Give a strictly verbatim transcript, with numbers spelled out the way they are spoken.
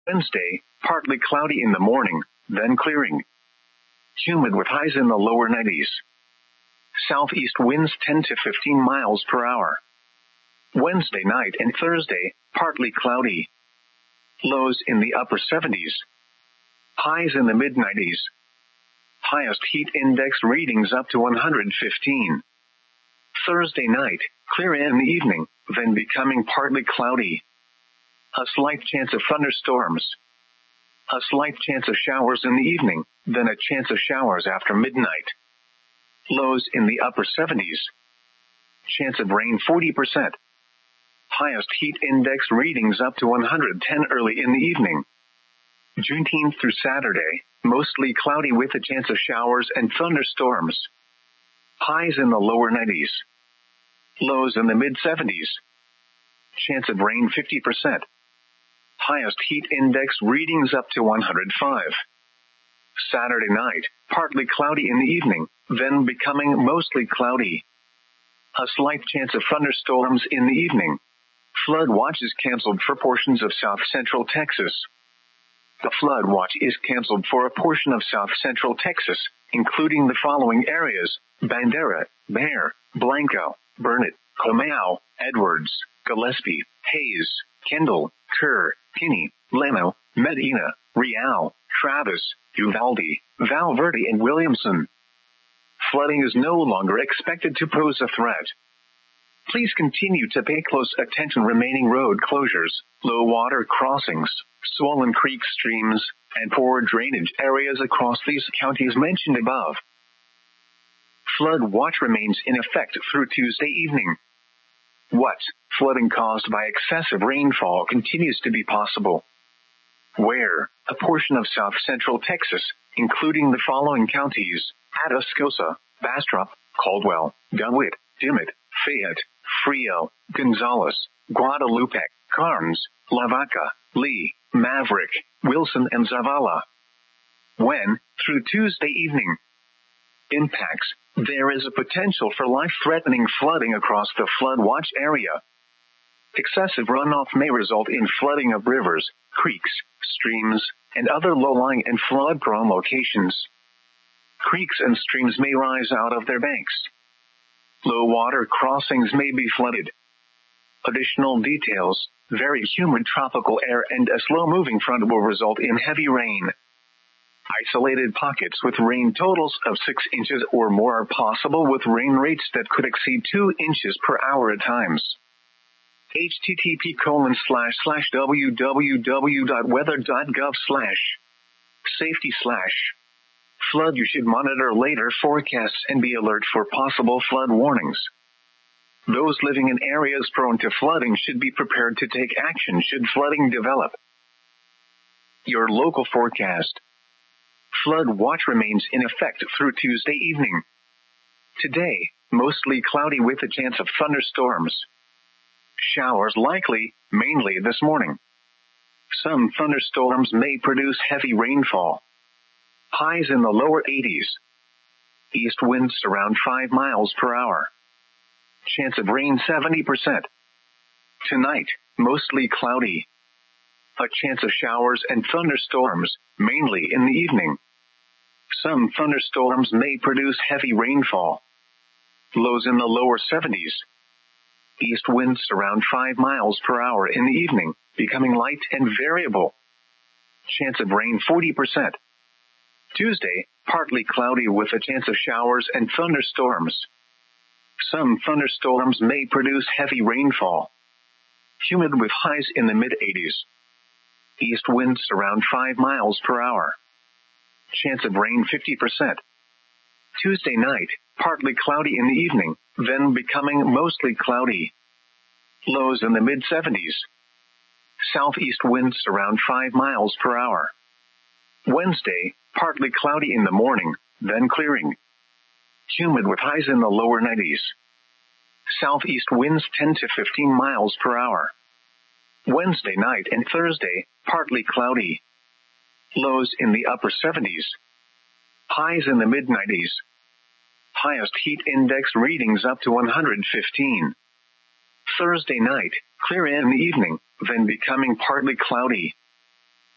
Wednesday, partly cloudy in the morning, then clearing. Humid with highs in the lower nineties. Southeast winds ten to fifteen miles per hour. Wednesday night and Thursday, partly cloudy. Lows in the upper seventies. Highs in the mid nineties. Highest heat index readings up to one hundred fifteen. Thursday night, clear in the evening, then becoming partly cloudy. A slight chance of thunderstorms. A slight chance of showers in the evening, then a chance of showers after midnight. Lows in the upper seventies. Chance of rain forty percent. Highest heat index readings up to one hundred ten early in the evening. Juneteenth through Saturday, mostly cloudy with a chance of showers and thunderstorms. Highs in the lower nineties. Lows in the mid seventies. Chance of rain fifty percent. Highest heat index readings up to one hundred five. Saturday night, partly cloudy in the evening, then becoming mostly cloudy. A slight chance of thunderstorms in the evening. Flood watch is canceled for portions of south central Texas. The flood watch is canceled for a portion of south central Texas, including the following areas: Bandera, Bexar, Blanco, Burnett, Comau, Edwards, Gillespie, Hayes, Kendall, Kerr, Kinney, Leno, Medina, Real, Travis, Uvalde, Val Verde and Williamson. Flooding is no longer expected to pose a threat. Please continue to pay close attention remaining road closures, low water crossings, swollen creek streams, and poor drainage areas across these counties mentioned above. Flood watch remains in effect through Tuesday evening. What? Flooding caused by excessive rainfall continues to be possible. Where? A portion of south central Texas, including the following counties: Atascosa, Bastrop, Caldwell, Dunwoody, Dimmitt, Fayette, Frio, Gonzales, Guadalupe, Carnes, Lavaca, Lee, Maverick, Wilson and Zavala. When? Through Tuesday evening. Impacts. There is a potential for life-threatening flooding across the flood watch area. Excessive runoff may result in flooding of rivers, creeks, streams, and other low-lying and flood-prone locations. Creeks and streams may rise out of their banks. Low water crossings may be flooded. Additional details: very humid tropical air and a slow-moving front will result in heavy rain. Isolated pockets with rain totals of six inches or more are possible, with rain rates that could exceed two inches per hour at times. http colon slash slash www.weather.gov slash safety slash flood. You should monitor later forecasts and be alert for possible flood warnings. Those living in areas prone to flooding should be prepared to take action should flooding develop. Your local forecast. Flood watch remains in effect through Tuesday evening. Today, mostly cloudy with a chance of thunderstorms. Showers likely, mainly this morning. Some thunderstorms may produce heavy rainfall. Highs in the lower eighties. East winds around five miles per hour. Chance of rain seventy percent. Tonight, mostly cloudy. A chance of showers and thunderstorms, mainly in the evening. Some thunderstorms may produce heavy rainfall. Lows in the lower seventies. East winds around five miles per hour in the evening, becoming light and variable. Chance of rain forty percent. Tuesday, partly cloudy with a chance of showers and thunderstorms. Some thunderstorms may produce heavy rainfall. Humid with highs in the mid eighties. East winds around five miles per hour. Chance of rain fifty percent. Tuesday night, partly cloudy in the evening, then becoming mostly cloudy. Lows in the mid seventies. Southeast winds around five miles per hour. Wednesday, partly cloudy in the morning, then clearing. Humid with highs in the lower nineties. Southeast winds ten to fifteen miles per hour. Wednesday night and Thursday, partly cloudy. Lows in the upper seventies. Highs in the mid nineties. Highest heat index readings up to one hundred fifteen. Thursday night, clear in the evening, then becoming partly cloudy.